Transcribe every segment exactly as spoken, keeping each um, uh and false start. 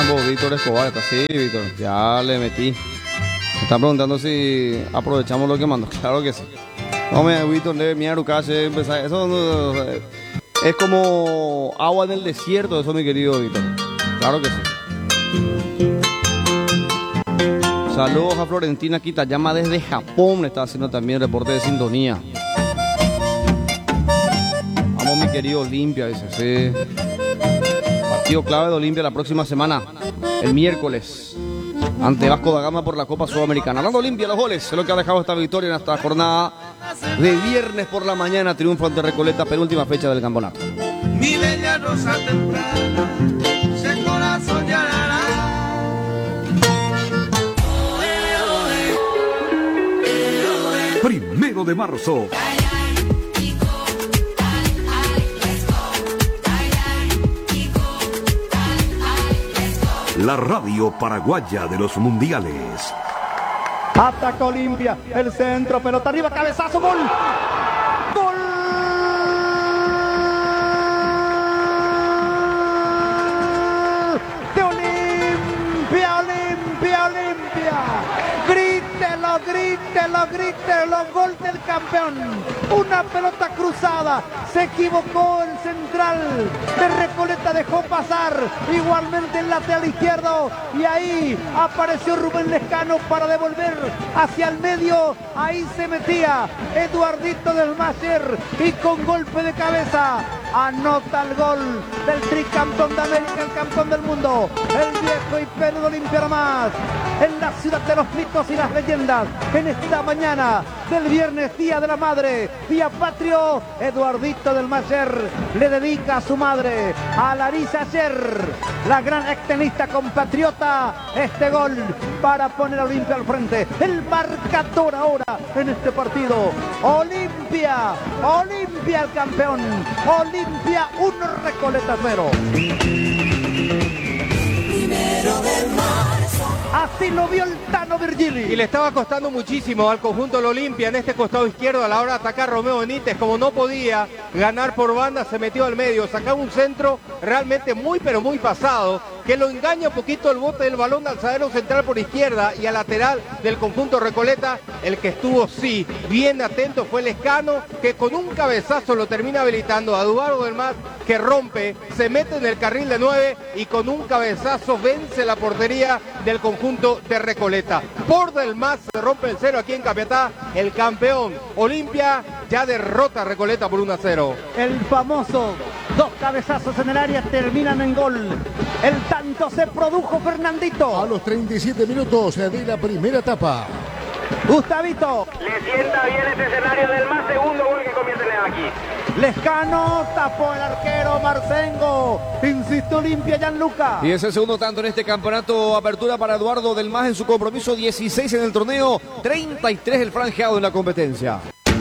vos, Víctor Escobar, está así, Víctor, ya le metí. Me están preguntando si aprovechamos lo que mandó, claro que sí. No me, Víctor, mi arucache, eso no, es como agua en el desierto, eso, mi querido Víctor. Claro que sí. Saludos a Florentina Kitayama desde Japón, le está haciendo también reporte de sintonía. Vamos, mi querido Olimpia, dice, sí. Partido clave de Olimpia la próxima semana, el miércoles, ante Vasco da Gama por la Copa Sudamericana. Hablando Olimpia, los goles, es lo que ha dejado esta victoria en esta jornada de viernes por la mañana, triunfo ante Recoleta, penúltima fecha del campeonato. Mi bella rosa temprana, ese corazón llorará. Primero de marzo. La radio paraguaya de los mundiales. Ataca Olimpia, el centro, pelota arriba, cabezazo, gol. Gol. De Olimpia, Olimpia, Olimpia. Grítelo, grítelo, grítelo, gol del campeón. Una pelota cruzada, se equivocó el central de Recoleta, dejó pasar igualmente el lateral izquierdo y ahí apareció Rubén Lescano para devolver hacia el medio, ahí se metía Eduardito del Mayer y con golpe de cabeza anota el gol del tricampeón de América, el campeón del mundo, el viejo y peludo Olimpia nomás, en la ciudad de los mitos y las leyendas, en esta mañana del viernes, día de la madre, día patrio. Eduardito del Mayer le dedica a su madre, a Larisa Ayer, la gran extenista compatriota, este gol para poner a Olimpia al frente. El marcador ahora en este partido: Olimpia, Olimpia el campeón, Olimpia uno, Recoleta cero. Primero de marzo. Así lo vio el Tano Virgili. Y le estaba costando muchísimo al conjunto del Olimpia en este costado izquierdo a la hora de atacar Romeo Benítez. Como no podía ganar por banda, se metió al medio, sacaba un centro realmente muy pero muy pasado, que lo engaña un poquito el bote del balón al zaguero central por izquierda y al lateral del conjunto Recoleta. El que estuvo, sí, bien atento fue Lescano, que con un cabezazo lo termina habilitando a Eduardo del Mas, que rompe, se mete en el carril de nueve y con un cabezazo vence la portería del conjunto de Recoleta. Por del Mas se rompe el cero aquí en Capiatá, el campeón Olimpia ya derrota a Recoleta por uno a cero. El famoso dos cabezazos en el área terminan en gol. El tanto se produjo Fernandito a los treinta y siete minutos de la primera etapa. Gustavito. Le sienta bien este escenario del más segundo gol que comienza aquí. Lescano tapó el arquero Marcengo. Insiste Olimpia, Gianluca. Y es el segundo tanto en este campeonato. Apertura para Eduardo del Mas en su compromiso, dieciséis en el torneo, treinta y tres el franjeado en la competencia.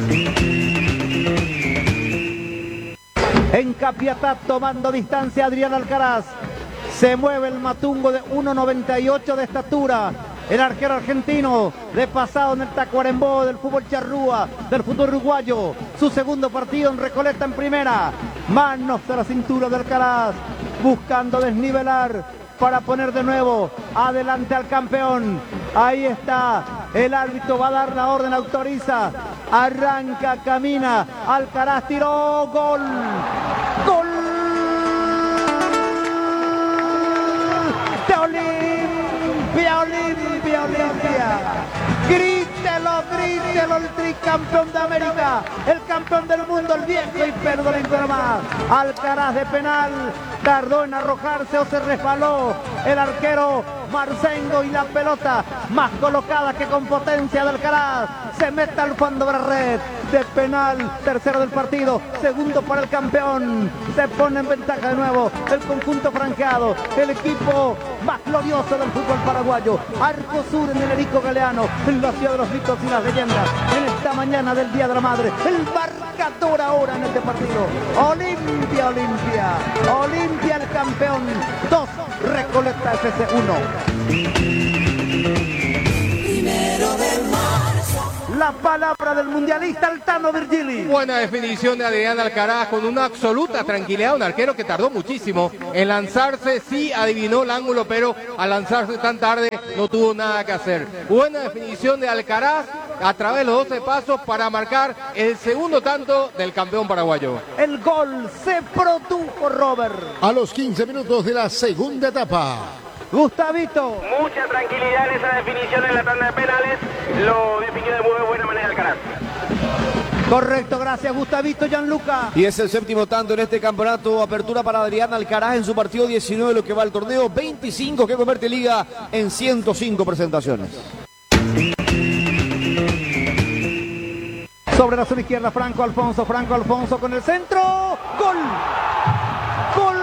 En Capiatá, tomando distancia, Adrián Alcaraz. Se mueve el matungo de uno noventa y ocho de estatura. El arquero argentino, de pasado en el Tacuarembó del fútbol charrúa, del fútbol uruguayo. Su segundo partido en Recoleta en primera. Manos a la cintura de Alcaraz, buscando desnivelar para poner de nuevo adelante al campeón. Ahí está, el árbitro va a dar la orden, autoriza. Arranca, camina, Alcaraz tiró, gol. Gol de Olimpia, Olimpia, Olimpia. Grítelo, grítelo, el tricampeón de América, el campeón del mundo, el viejo y peludo Olimpia más. Alcaraz de penal, tardó en arrojarse o se resbaló el arquero Marcengo y la pelota más colocada que con potencia de Alcaraz. Se mete al fondo de la red de penal, tercero del partido, segundo para el campeón. Se pone en ventaja de nuevo el conjunto franqueado, el equipo más glorioso del fútbol paraguayo. Arco Sur en el Erico Galeano, en la ciudad de los mitos y las leyendas, en esta mañana del Día de la Madre. El marcador ahora en este partido: Olimpia, Olimpia, Olimpia el campeón, dos, Recoleta F C uno. Primero de marzo. La la palabra del mundialista Altano Virgili. Buena definición de Adrián Alcaraz con una absoluta tranquilidad, un arquero que tardó muchísimo en lanzarse, sí adivinó el ángulo, pero al lanzarse tan tarde no tuvo nada que hacer. Buena definición de Alcaraz a través de los doce pasos para marcar el segundo tanto del campeón paraguayo. El gol se produjo, Robert. A los quince minutos de la segunda etapa. Gustavito. Mucha tranquilidad en esa definición en la tanda de penales. Lo definió de muy buena manera Alcaraz. Correcto, gracias Gustavito. Gianluca. Y es el séptimo tanto en este campeonato. Apertura para Adrián Alcaraz en su partido diecinueve, lo que va al torneo. veinticinco que convierte Liga en ciento cinco presentaciones. Sobre la zona izquierda, Franco Alfonso. Franco Alfonso con el centro. ¡Gol! ¡Gol!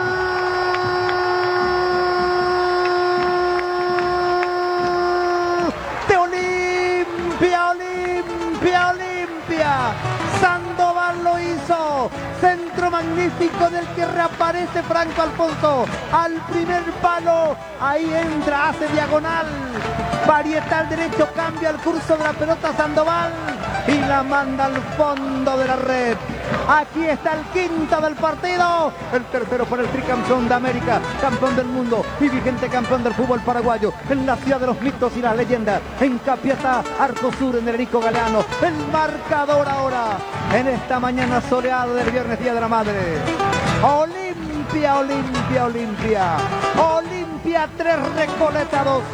De Olimpia, Olimpia, Olimpia. Sandoval lo hizo. Centro magnífico del que reaparece Franco Alfonso. Al primer palo. Ahí entra, hace diagonal. Varietal derecho, cambia el curso de la pelota Sandoval y la manda al fondo de la red. Aquí está el quinto del partido. El tercero para el tricampeón de América, campeón del mundo y vigente campeón del fútbol paraguayo. En la ciudad de los mitos y las leyendas, en Capiatá, Arco Sur, en Enrico Galeano. El marcador ahora, en esta mañana soleada del viernes, Día de la Madre. Olimpia, Olimpia, Olimpia. Olimpia tres, Recoleta dos.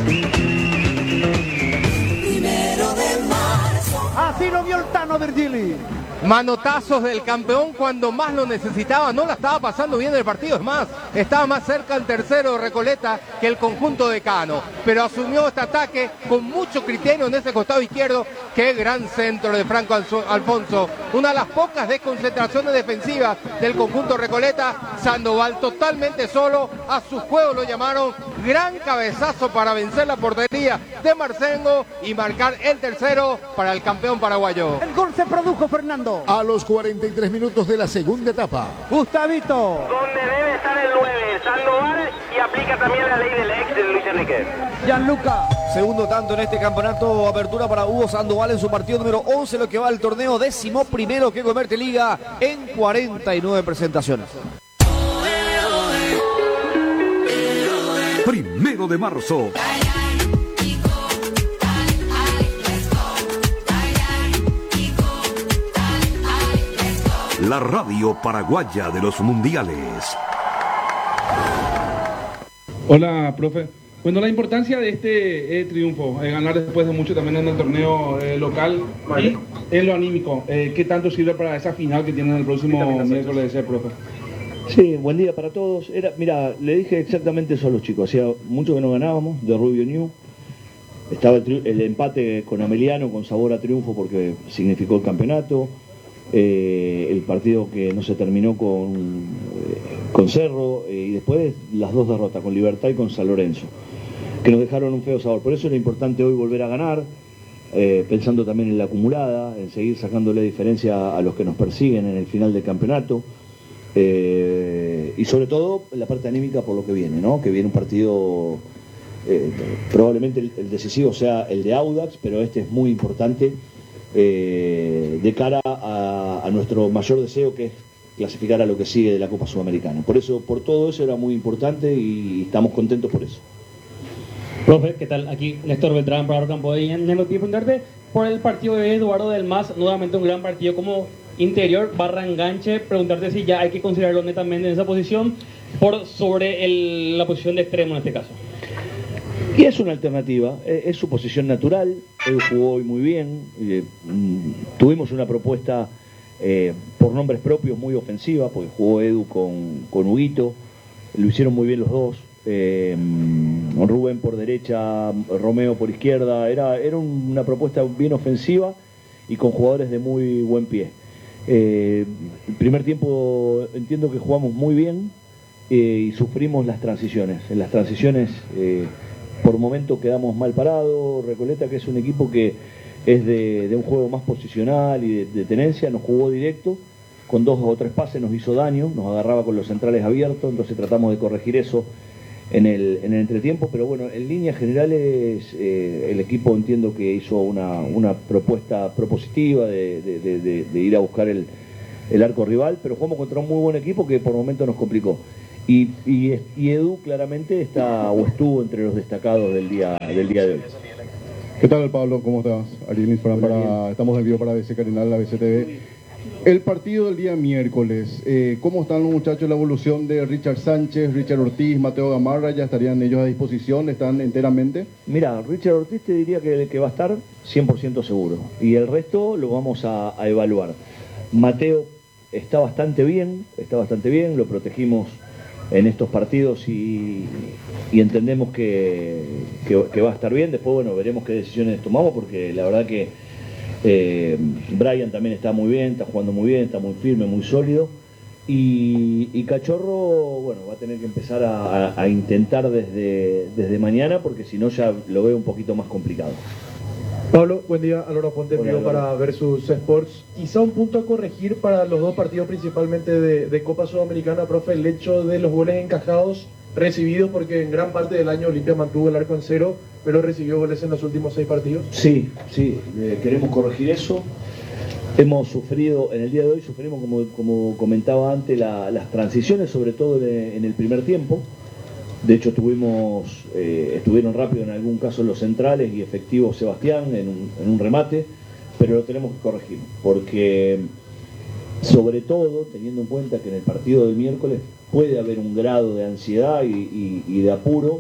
Así lo vio el Tano Virgili. Manotazos del campeón cuando más lo necesitaba, no la estaba pasando bien el partido, es más, estaba más cerca el tercero Recoleta que el conjunto de Cano, pero asumió este ataque con mucho criterio en ese costado izquierdo. Qué gran centro de Franco Alfonso, una de las pocas desconcentraciones defensivas del conjunto Recoleta. Sandoval totalmente solo, a su juego lo llamaron, gran cabezazo para vencer la portería de Marcengo y marcar el tercero para el campeón paraguayo. El gol se produjo, Fernando. A los cuarenta y tres minutos de la segunda etapa. Gustavito. Donde debe estar el nueve, Sandoval, y aplica también la ley del ex de Luis Enrique. Gianluca. Segundo tanto en este campeonato. Apertura para Hugo Sandoval en su partido número once, lo que va al torneo. Décimo primero que convierte Liga en cuarenta y nueve presentaciones. Primero de marzo. La radio paraguaya de los mundiales. Hola, profe. Bueno, la importancia de este eh, triunfo, eh, ganar después de mucho también en el torneo eh, local y en lo anímico, eh, ¿qué tanto sirve para esa final que tienen el próximo miércoles, eh, profe? Sí, buen día para todos. Era, mira, le dije exactamente eso a los chicos. Hacía mucho que no ganábamos de Rubio New. Estaba el, el empate con Ameliano con sabor a triunfo porque significó el campeonato. Eh, el partido que no se terminó con, eh, con Cerro eh, y después las dos derrotas con Libertad y con San Lorenzo, que nos dejaron un feo sabor. Por eso era importante hoy volver a ganar, eh, pensando también en la acumulada, en seguir sacándole diferencia a los que nos persiguen en el final del campeonato. Eh, y sobre todo la parte anímica por lo que viene, ¿no? Que viene un partido, eh, probablemente el, el decisivo sea el de Audax, pero este es muy importante eh, de cara a, a nuestro mayor deseo, que es clasificar a lo que sigue de la Copa Sudamericana. Por eso, por todo eso era muy importante y estamos contentos por eso. Profe, ¿qué tal? Aquí Néstor Beltrán para Campo de Villa. Me quiero preguntarte por el partido de Eduardo del Mas, nuevamente un gran partido como interior barra enganche, preguntarte si ya hay que considerarlo netamente en esa posición por sobre el, la posición de extremo en este caso. Y es una alternativa, es su posición natural. Él jugó hoy muy bien, eh, tuvimos una propuesta eh, por nombres propios muy ofensiva, porque jugó Edu con, con Huguito, lo hicieron muy bien los dos. Eh, Rubén por derecha, Romeo por izquierda, era, era una propuesta bien ofensiva y con jugadores de muy buen pie. Eh, el primer tiempo entiendo que jugamos muy bien eh, y sufrimos las transiciones. En las transiciones eh, por momentos quedamos mal parados. Recoleta, que es un equipo que es de, de un juego más posicional y de, de tenencia, nos jugó directo, con dos o tres pases nos hizo daño, nos agarraba con los centrales abiertos, entonces tratamos de corregir eso en el, en el entretiempo, pero bueno, en líneas generales eh, el equipo entiendo que hizo una, una propuesta propositiva de, de, de, de, de ir a buscar el, el arco rival, pero jugamos contra un muy buen equipo que por momentos nos complicó. Y, y, y Edu claramente está o estuvo entre los destacados del día, del día de hoy. ¿Qué tal, Pablo? ¿Cómo estás? Ariel Nisparán, para, estamos en vivo para A B C Carinal, la A B C T V. El partido del día miércoles, eh, ¿cómo están los muchachos? La evolución de Richard Sánchez, Richard Ortiz, Mateo Gamarra, ¿ya estarían ellos a disposición? ¿Están enteramente? Mira, Richard Ortiz te diría que, que va a estar cien por ciento seguro. Y el resto lo vamos a, a evaluar. Mateo está bastante bien, está bastante bien, lo protegimos en estos partidos y, y entendemos que, que, que va a estar bien. Después, bueno, veremos qué decisiones tomamos, porque la verdad que eh, Brian también está muy bien, está jugando muy bien, está muy firme, muy sólido. Y, y Cachorro, bueno, va a tener que empezar a, a, a intentar desde, desde mañana, porque si no ya lo veo un poquito más complicado. Pablo, buen día, Alora Ponte en Hola, vivo Alora. para Versus Sports. Quizá un punto a corregir para los dos partidos principalmente de, de Copa Sudamericana, profe, el hecho de los goles encajados recibidos, porque en gran parte del año Olimpia mantuvo el arco en cero, pero recibió goles en los últimos seis partidos. Sí, sí, eh, queremos corregir eso. Hemos sufrido, en el día de hoy sufrimos, como, como comentaba antes, la, las transiciones, sobre todo en, en el primer tiempo. De hecho, tuvimos, eh, estuvieron rápido en algún caso los centrales y efectivo Sebastián en un, en un remate, pero lo tenemos que corregir, porque sobre todo teniendo en cuenta que en el partido del miércoles puede haber un grado de ansiedad y, y, y de apuro,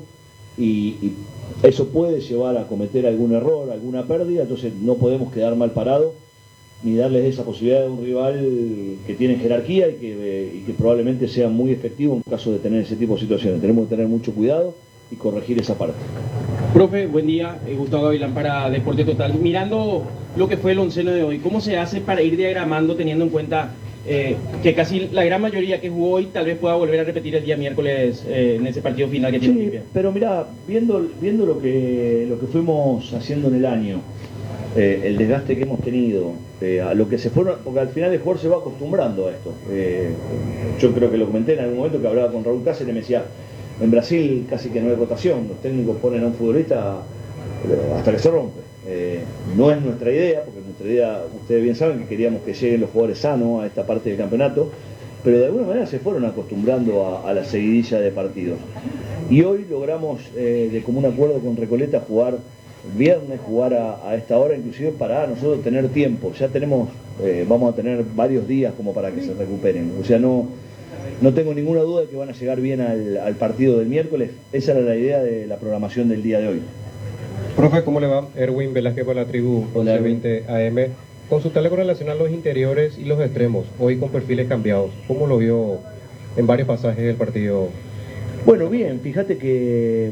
y, y eso puede llevar a cometer algún error, alguna pérdida. Entonces no podemos quedar mal parados ni darles esa posibilidad a un rival que tiene jerarquía y que, eh, y que probablemente sea muy efectivo en caso de tener ese tipo de situaciones. Tenemos que tener mucho cuidado y corregir esa parte. Profe, buen día, eh, Gustavo Gavilán para Deporte Total. Mirando lo que fue el onceno de hoy, ¿cómo se hace para ir diagramando teniendo en cuenta eh, que casi la gran mayoría que jugó hoy tal vez pueda volver a repetir el día miércoles eh, en ese partido final que tiene Olimpia? Sí, pero mira, viendo, viendo lo que, lo que fuimos haciendo en el año, eh, el desgaste que hemos tenido, eh, a lo que se fueron, porque al final el jugador se va acostumbrando a esto. Eh, yo creo que lo comenté en algún momento que hablaba con Raúl Cáceres y me decía, en Brasil casi que no hay rotación, los técnicos ponen a un futbolista hasta que se rompe. Eh, no es nuestra idea, porque nuestra idea, ustedes bien saben que queríamos que lleguen los jugadores sanos a esta parte del campeonato, pero de alguna manera se fueron acostumbrando a, a la seguidilla de partidos. Y hoy logramos, eh, de común acuerdo con Recoleta, jugar viernes, jugar a, a esta hora, inclusive para nosotros tener tiempo. Ya tenemos, eh, vamos a tener varios días como para que se recuperen. O sea, no, no tengo ninguna duda de que van a llegar bien al, al partido del miércoles. Esa era la idea de la programación del día de hoy. Profe, ¿cómo le va? Erwin Velázquez para la tribu Hola, once veinte A M. Consultarle con relación a los interiores y los extremos, hoy con perfiles cambiados. ¿Cómo lo vio en varios pasajes del partido? Bueno, bien, fíjate que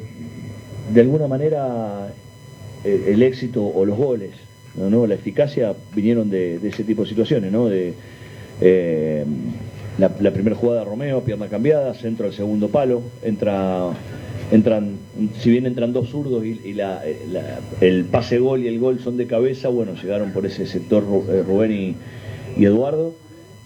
de alguna manera el, el éxito o los goles, ¿no? ¿no? la eficacia vinieron de, de ese tipo de situaciones, ¿no? De eh, la, la primera jugada Romeo, pierna cambiada, centro al segundo palo, entra... Entran, si bien entran dos zurdos y, y la, la, el pase gol y el gol son de cabeza, bueno, llegaron por ese sector Rubén y, y Eduardo,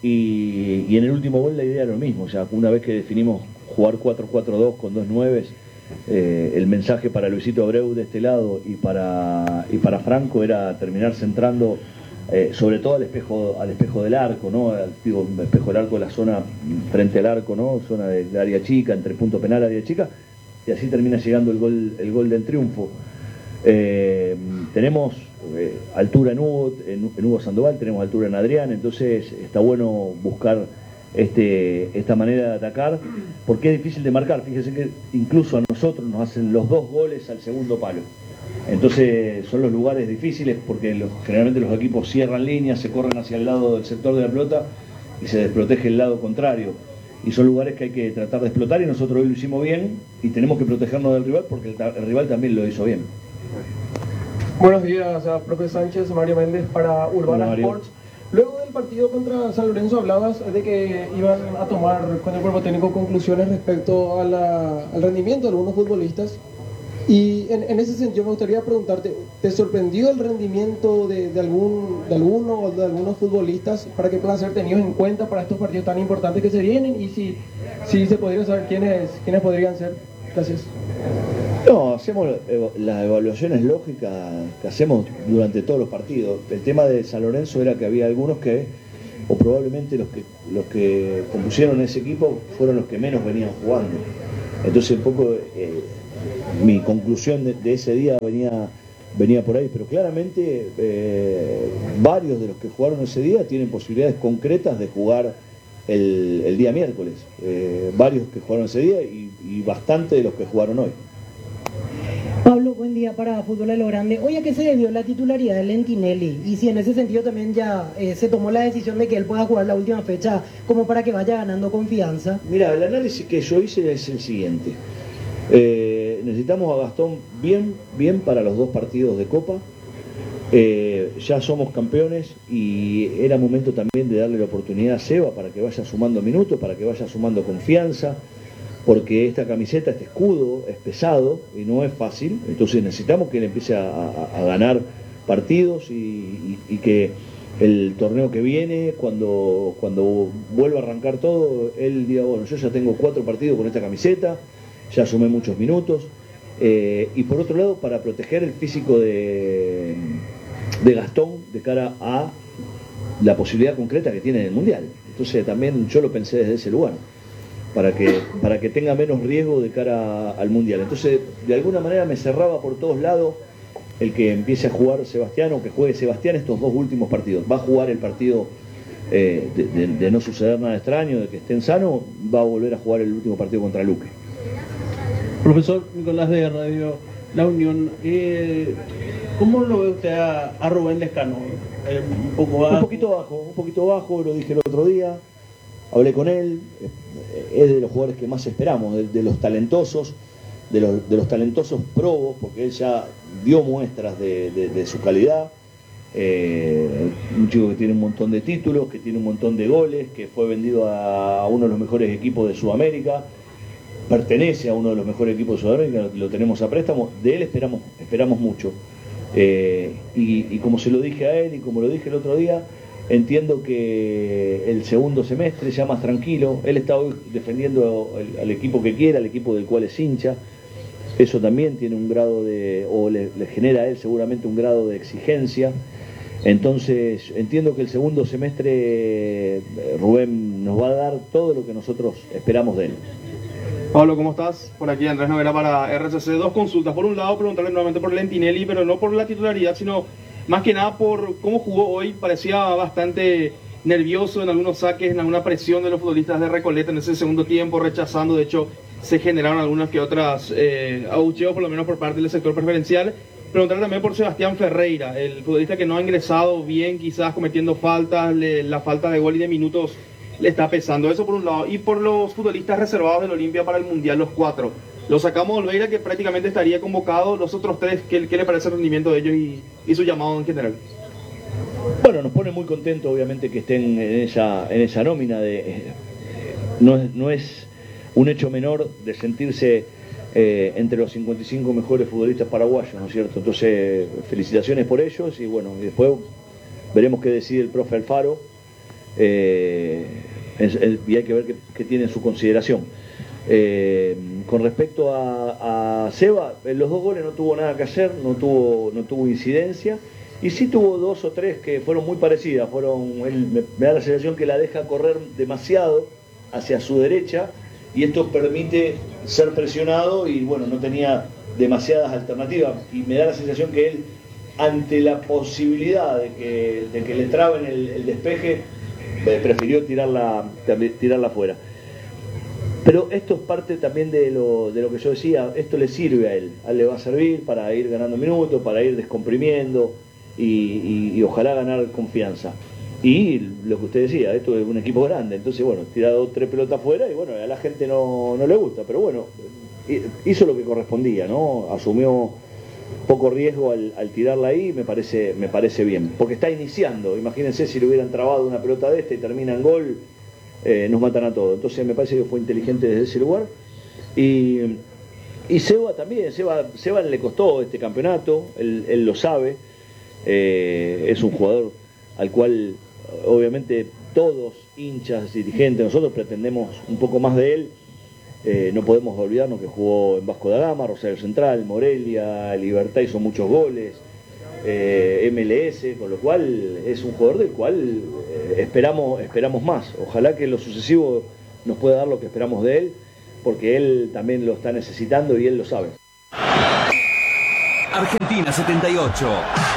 y, y en el último gol la idea era lo mismo. O sea, una vez que definimos jugar cuatro cuatro dos con dos nueves, eh, el mensaje para Luisito Abreu de este lado y para, y para Franco era terminar centrando eh, sobre todo al espejo, al espejo del arco, ¿no? Al digo, espejo del arco, la zona frente al arco, ¿no? Zona del área chica, entre punto penal y área chica, y así termina llegando el gol, el gol del triunfo. Eh, tenemos eh, altura en Hugo, en, en Hugo Sandoval, tenemos altura en Adrián, entonces está bueno buscar este, esta manera de atacar, porque es difícil de marcar. Fíjense que incluso a nosotros nos hacen los dos goles al segundo palo. Entonces son los lugares difíciles, porque los, generalmente los equipos cierran líneas, se corren hacia el lado del sector de la pelota y se desprotege el lado contrario. Y son lugares que hay que tratar de explotar, y nosotros hoy lo hicimos bien y tenemos que protegernos del rival porque el, el rival también lo hizo bien. Buenos días, a profe Sánchez, Mario Méndez para Urbana Hola, Sports. Luego del partido contra San Lorenzo hablabas de que iban a tomar con el cuerpo técnico conclusiones respecto a la, al rendimiento de algunos futbolistas. Y en, en ese sentido me gustaría preguntarte, ¿te sorprendió el rendimiento de, de, algún, de alguno o de algunos futbolistas para que puedan ser tenidos en cuenta para estos partidos tan importantes que se vienen? Y si, si se podría saber quiénes, quiénes podrían ser. Gracias. No, hacemos las evaluaciones lógicas que hacemos durante todos los partidos. El tema de San Lorenzo era que había algunos que, o probablemente los que los que compusieron ese equipo fueron los que menos venían jugando. Entonces un poco eh, mi conclusión de, de ese día venía venía por ahí, pero claramente eh, varios de los que jugaron ese día tienen posibilidades concretas de jugar el, el día miércoles. Eh, varios que jugaron ese día y, y bastante de los que jugaron hoy. Pablo, buen día para Fútbol a lo Grande. Hoy, ¿a qué se debió la titularidad de Lentinelli? Y si en ese sentido también ya eh, se tomó la decisión de que él pueda jugar la última fecha como para que vaya ganando confianza. Mira, el análisis que yo hice es el siguiente. Eh, necesitamos a Gastón bien, bien para los dos partidos de Copa. Eh, ya somos campeones y era momento también de darle la oportunidad a Seba para que vaya sumando minutos, para que vaya sumando confianza, porque esta camiseta, este escudo es pesado y no es fácil, entonces necesitamos que él empiece a, a, a ganar partidos y, y, y que el torneo que viene, cuando, cuando vuelva a arrancar todo, él diga, bueno, yo ya tengo cuatro partidos con esta camiseta, ya sumé muchos minutos, eh, y por otro lado, para proteger el físico de, de Gastón de cara a la posibilidad concreta que tiene en el Mundial. Entonces también yo lo pensé desde ese lugar, para que, para que tenga menos riesgo de cara al Mundial. Entonces, de alguna manera me cerraba por todos lados el que empiece a jugar Sebastián o que juegue Sebastián estos dos últimos partidos. Va a jugar el partido eh, de, de, de no suceder nada extraño, de que estén sanos, va a volver a jugar el último partido contra Luque. Profesor Nicolás de Radio La Unión, eh, ¿cómo lo ve usted a, a Rubén Lescano? Eh, un poco bajo. Un poquito bajo, un poquito bajo, lo dije el otro día. Hablé con él, es de los jugadores que más esperamos, de, de los talentosos, de los, de los talentosos probos, porque él ya dio muestras de, de, de su calidad. Eh, un chico que tiene un montón de títulos, que tiene un montón de goles, que fue vendido a, a uno de los mejores equipos de Sudamérica, pertenece a uno de los mejores equipos de Sudamérica, lo tenemos a préstamo, de él esperamos, esperamos mucho. Eh, y, y como se lo dije a él y como lo dije el otro día, entiendo que el segundo semestre ya más tranquilo, él está hoy defendiendo al, al equipo que quiera, al equipo del cual es hincha, eso también tiene un grado de, o le, le genera a él seguramente un grado de exigencia. Entonces entiendo que el segundo semestre Rubén nos va a dar todo lo que nosotros esperamos de él. Pablo, ¿cómo estás? Por aquí Andrés Novela para R C C. Dos consultas. Por un lado, preguntarle nuevamente por Lentinelli, pero no por la titularidad, sino más que nada por cómo jugó hoy. Parecía bastante nervioso en algunos saques, en alguna presión de los futbolistas de Recoleta en ese segundo tiempo, rechazando. De hecho, se generaron algunas que otras eh, abucheos, por lo menos por parte del sector preferencial. Preguntarle también por Sebastián Ferreira, el futbolista que no ha ingresado bien, quizás cometiendo faltas, le, la falta de gol y de minutos le está pesando. Eso por un lado. Y por los futbolistas reservados del Olimpia para el Mundial, los cuatro. Lo sacamos Olveira, que prácticamente estaría convocado. Los otros tres, ¿qué, qué le parece el rendimiento de ellos y, y su llamado en general? Bueno, nos pone muy contento obviamente que estén en esa, en esa nómina. De, eh, no, es, no es un hecho menor de sentirse eh, entre los cincuenta y cinco mejores futbolistas paraguayos, ¿no es cierto? Entonces, felicitaciones por ellos y bueno, y después veremos qué decide el profe Alfaro. Eh, es, es, y hay que ver qué, qué tiene en su consideración. Eh, con respecto a, a Seba, en los dos goles no tuvo nada que hacer, no tuvo, no tuvo incidencia, y sí tuvo dos o tres que fueron muy parecidas. Fueron, él, me, me da la sensación que la deja correr demasiado hacia su derecha y esto permite ser presionado y bueno, no tenía demasiadas alternativas y me da la sensación que él, ante la posibilidad de que, de que le traben el, el despeje, prefirió tirarla, tirarla fuera. Pero esto es parte también de lo, de lo que yo decía, esto le sirve a él, a él le va a servir para ir ganando minutos, para ir descomprimiendo y, y, y ojalá ganar confianza. Y lo que usted decía, esto es un equipo grande, entonces bueno, tirado tres pelotas fuera y bueno, a la gente no, no le gusta, pero bueno, hizo lo que correspondía, ¿no? Asumió poco riesgo al, al tirarla ahí, me parece, me parece bien, porque está iniciando. Imagínense si le hubieran trabado una pelota de esta y termina en gol, eh, nos matan a todos. Entonces me parece que fue inteligente desde ese lugar. Y, y Seba también, Seba, Seba le costó este campeonato, él, él lo sabe, eh, es un jugador al cual obviamente todos, hinchas, dirigentes, nosotros pretendemos un poco más de él. Eh, no podemos olvidarnos que jugó en Vasco da Gama, Rosario Central, Morelia, Libertad, hizo muchos goles, eh, M L S, con lo cual es un jugador del cual eh, esperamos, esperamos más. Ojalá que en lo sucesivo nos pueda dar lo que esperamos de él, porque él también lo está necesitando y él lo sabe. Argentina setenta y ocho.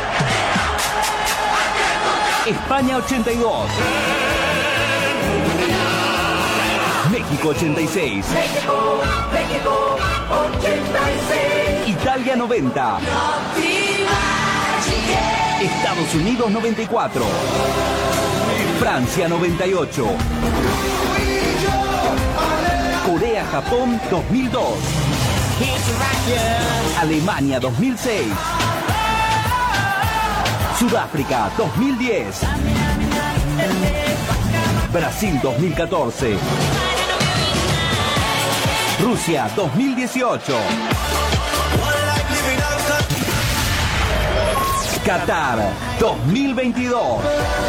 España ochenta y dos. México ochenta y seis. México, México, ochenta y seis. Italia noventa. Estados Unidos noventa y cuatro. Francia noventa y ocho. Corea-Japón dos mil dos. Alemania dos mil seis. Sudáfrica dos mil diez. Brasil dos mil catorce. Rusia dos mil dieciocho. Qatar dos mil veintidós.